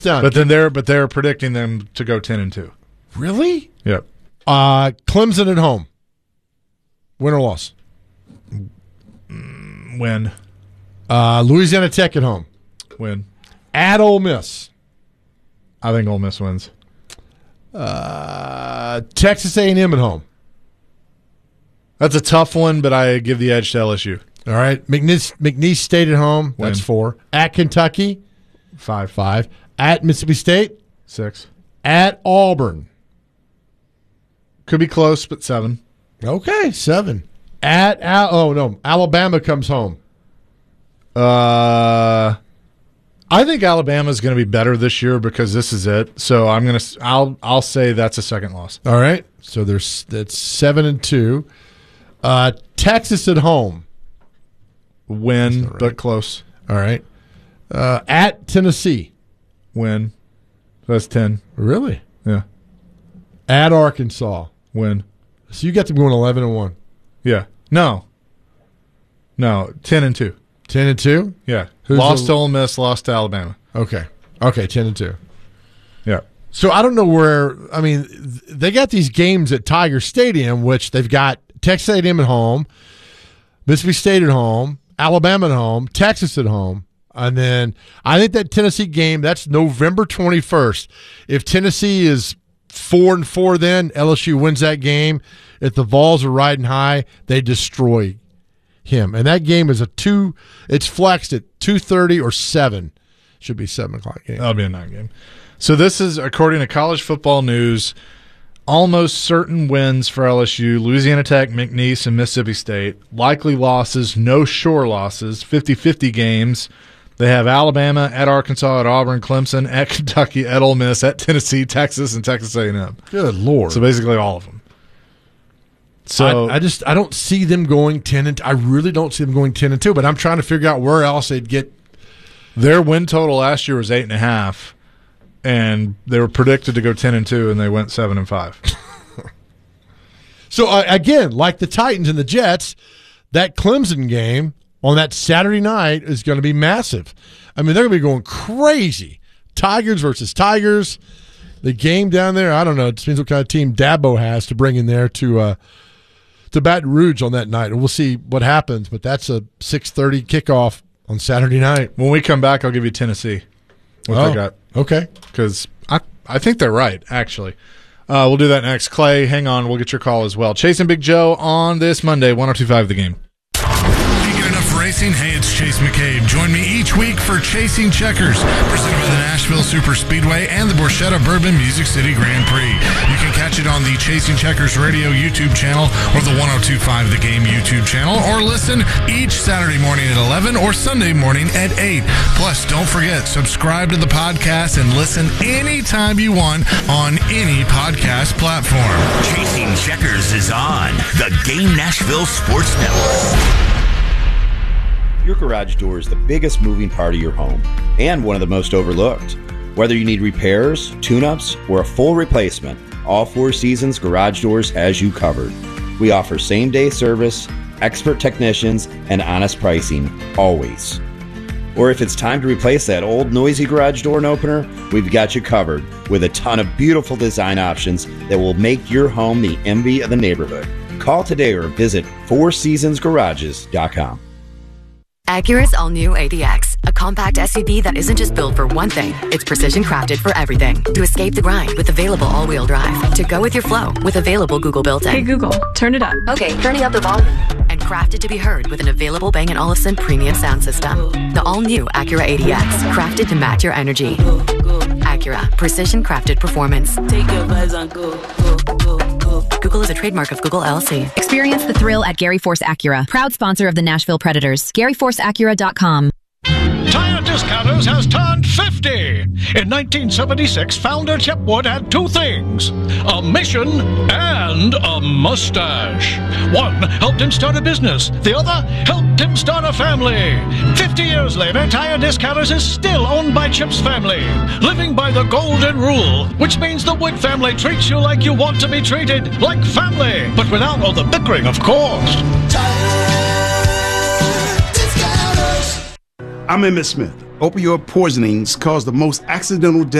Done. But they're predicting them to go 10-2. Really? Yep. Clemson at home. Win or loss? Win. Louisiana Tech at home. Win. At Ole Miss. I think Ole Miss wins. Texas A&M at home. That's a tough one, but I give the edge to LSU. All right. McNeese State at home. Win. That's 4. At Kentucky. 5. At Mississippi State. 6. At Auburn. Could be close, but 7. Okay, 7. Alabama comes home. I think Alabama's going to be better this year because this is it. So I'll say that's a second loss. All right. So that's 7-2. Texas at home. Win, right. but close. All right. At Tennessee. Win. That's 10. Really? Yeah. At Arkansas. Win. So you got them going 11-1. Yeah. No, 10-2. 10-2? Yeah. Lost to Ole Miss, lost to Alabama. Okay, 10-2. Yeah. So I don't know where. I mean, they got these games at Tiger Stadium, which they've got Texas A&M at home, Mississippi State at home, Alabama at home, Texas at home, and then I think that Tennessee game, that's November 21st. If Tennessee is 4-4, then LSU wins that game. If the Vols are riding high, they destroy him. And that game is it's flexed at 2:30 or 7. Should be 7 o'clock game. That'll be a night game. So this is, according to College Football News, almost certain wins for LSU, Louisiana Tech, McNeese, and Mississippi State. Likely losses, no sure losses, 50-50 games. They have Alabama, at Arkansas, at Auburn, Clemson, at Kentucky, at Ole Miss, at Tennessee, Texas, and Texas A&M. Good Lord. So basically all of them. So I don't see them going 10-2. I really don't see them going 10-2, but I'm trying to figure out where else they'd get. Their win total last year was 8.5, and they were predicted to go 10-2, and they went 7-5. So again, like the Titans and the Jets, that Clemson game on that Saturday night is going to be massive. I mean, they're going to be going crazy. Tigers versus Tigers. The game down there, I don't know. It depends what kind of team Dabo has to bring in there to Baton Rouge on that night. And we'll see what happens, but that's a 6:30 kickoff on Saturday night. When we come back, I'll give you Tennessee. What they got. Okay. Because I think they're right, actually. We'll do that next. Clay, hang on. We'll get your call as well. Chasing Big Joe on this Monday, 102.5 The Game. Racing. Hey, it's Chase McCabe. Join me each week for Chasing Checkers, presented by the Nashville Super Speedway and the Borchetta Bourbon Music City Grand Prix. You can catch it on the Chasing Checkers Radio YouTube channel or the 102.5 The Game YouTube channel, or listen each Saturday morning at 11 or Sunday morning at 8. Plus, don't forget, subscribe to the podcast and listen anytime you want on any podcast platform. Chasing Checkers is on the Game Nashville Sports Network. Your garage door is the biggest moving part of your home and one of the most overlooked. Whether you need repairs, tune-ups, or a full replacement, all Four Seasons Garage Doors has you covered. We offer same-day service, expert technicians, and honest pricing, always. Or if it's time to replace that old noisy garage door and opener, we've got you covered with a ton of beautiful design options that will make your home the envy of the neighborhood. Call today or visit FourSeasonsGarages.com. Acura's all-new ADX, a compact SUV that isn't just built for one thing, it's precision crafted for everything. To escape the grind with available all-wheel drive. To go with your flow with available Google built-in. Hey Google, turn it up. Okay, turning up the volume. And crafted to be heard with an available Bang & Olufsen premium sound system. The all-new Acura ADX, crafted to match your energy. Acura, precision crafted performance. Take your vibes on go. Google is a trademark of Google LLC. Experience the thrill at Gary Force Acura, proud sponsor of the Nashville Predators. GaryForceAcura.com. Tire Discounters has turned 50. In 1976, founder Chip Wood had two things: a mission and a mustache. One helped him start a business. The other helped him start a family. 50 years later, Tire Discounters is still owned by Chip's family, living by the golden rule, which means the Wood family treats you like you want to be treated, like family, but without all the bickering, of course. I'm Emmitt Smith. Opioid poisonings cause the most accidental deaths